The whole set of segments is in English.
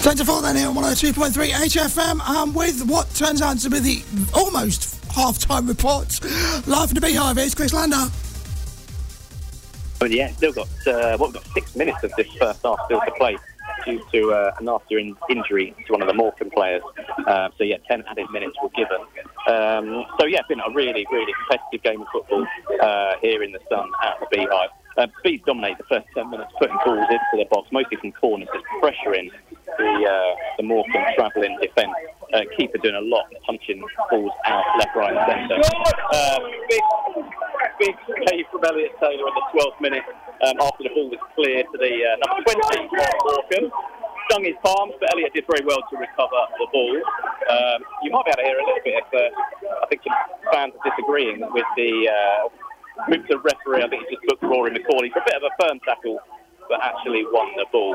Centre 4 then here on 102.3 HFM with what turns out to be the almost half-time report. Live from the Beehive, here's Chris Lander. But yeah, still got, we've got 6 minutes of this first half still to play due to a nasty injury to one of the Morecambe players. 10 added minutes were given. It's been a really, really competitive game of football here in the sun at the Beehive. Speeds dominate the first 10 minutes, putting balls into the box, mostly from corners, just pressuring the Morecambe travelling defence. Keeper doing a lot, punching balls out left, right and centre. Big save from Elliot Taylor in the 12th minute after the ball was cleared to the number 20 Morecambe. Stung his palms, but Elliot did very well to recover the ball. You might be able to hear a little bit of, I think some fans are disagreeing with the referee. I think he just booked Rory McCauley for a bit of a firm tackle, but actually won the ball.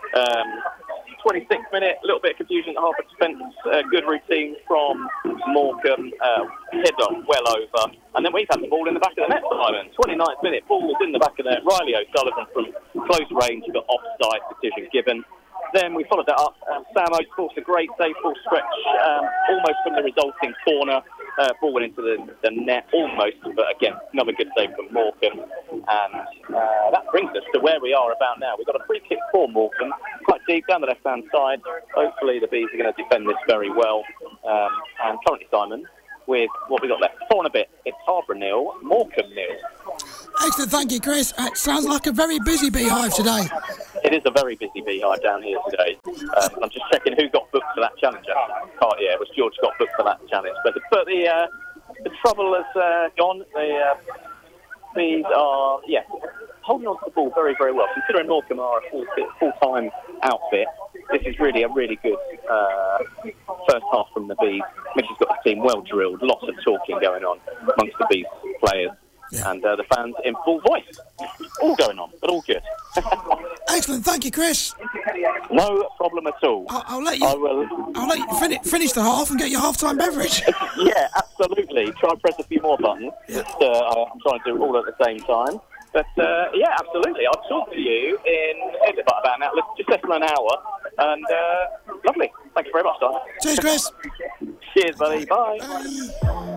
26th minute, a little bit of confusion at half defence. Good routine from Morecambe. Header well over. And then we've had the ball in the back of the net, Simon. 29th minute, ball was in the back of the net. Riley O'Sullivan from close range got offside decision given. Then we followed that up. Sam Oates forced a great save, full stretch, almost from the resulting corner. Ball went into the net, almost, but again, another good save from Morecambe. And that brings us to where we are about now. We've got a free kick for Morecambe, quite deep down the left-hand side. Hopefully the Bees are going to defend this very well. And currently, Simon, with what we've got left, 4 and a bit, it's Harborough 0, Morecambe 0. Excellent, thank you, Chris. It sounds like a very busy Beehive today. It is a very busy Beehive down here today. I'm just checking who got booked for that challenge. It was George got booked for that challenge. But the trouble has gone. The Bees are, holding on to the ball very, very well. Considering Morecambe are a full-time outfit, this is really a really good first half from the Bees. Mitch has got the team well drilled, lots of talking going on amongst the Bees players. Yeah. And the fans in full voice. All going on, but all good. Excellent, thank you, Chris. No problem at all. I'll let you finish the half and get your half-time beverage. Yeah, absolutely. Try and press a few more buttons. Yeah. I'm trying to do it all at the same time. But absolutely. I'll talk to you in about an hour, just less than an hour. And lovely. Thank you very much, Simon. Cheers, Chris. Cheers, buddy. Bye.